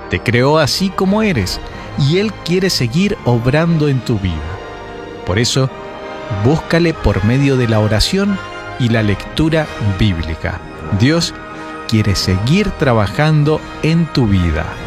Te creó así como eres y Él quiere seguir obrando en tu vida. Por eso, búscale por medio de la oración y la lectura bíblica. Dios quiere seguir trabajando en tu vida.